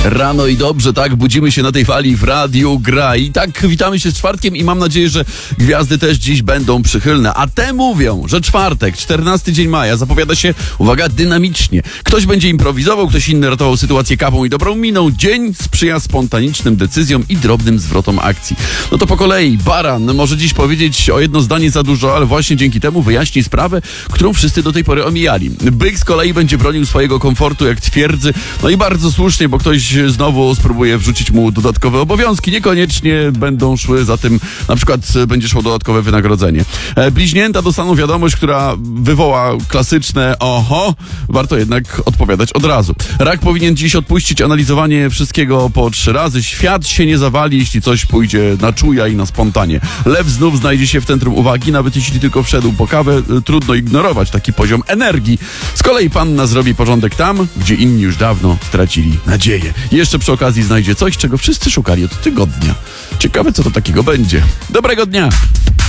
Rano i dobrze, tak, budzimy się na tej fali w Radiu Gra. I tak, witamy się z czwartkiem i mam nadzieję, że gwiazdy też dziś będą przychylne. A te mówią, że czwartek, 14 dzień maja, zapowiada się, uwaga, dynamicznie. Ktoś będzie improwizował, ktoś inny ratował sytuację kawą i dobrą miną. Dzień sprzyja spontanicznym decyzjom i drobnym zwrotom akcji. No to po kolei, Baran może dziś powiedzieć o jedno zdanie za dużo, ale właśnie dzięki temu wyjaśni sprawę, którą wszyscy do tej pory omijali. Byk z kolei będzie bronił swojego komfortu jak twierdzy, no i bardzo słusznie, bo ktoś znowu spróbuje wrzucić mu dodatkowe obowiązki. Niekoniecznie będą szły za tym, na przykład będzie szło dodatkowe wynagrodzenie. Bliźnięta dostaną wiadomość, która wywoła klasyczne oho, warto jednak odpowiadać od razu. Rak powinien dziś odpuścić analizowanie wszystkiego po 3 razy. Świat się nie zawali, jeśli coś pójdzie na czuja i na spontanie. Lew znów znajdzie się w centrum uwagi, nawet jeśli tylko wszedł po kawę, trudno ignorować taki poziom energii. Z kolei panna zrobi porządek tam, gdzie inni już dawno stracili nadzieję. Jeszcze przy okazji znajdzie coś, czego wszyscy szukali od tygodnia. Ciekawe, co to takiego będzie. Dobrego dnia!